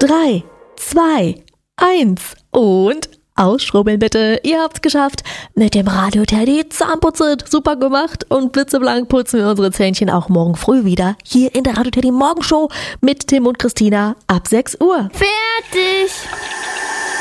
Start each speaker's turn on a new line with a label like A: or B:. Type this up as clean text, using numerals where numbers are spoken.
A: 3, 2, 1 und ausschrubbeln bitte. Ihr habt's geschafft. Mit dem Radio-Teddy Zahnputze super gemacht und blitzeblank putzen wir unsere Zähnchen auch morgen früh wieder hier in der Radio-Teddy Morgenshow mit Tim und Christina ab 6 Uhr.
B: Fertig!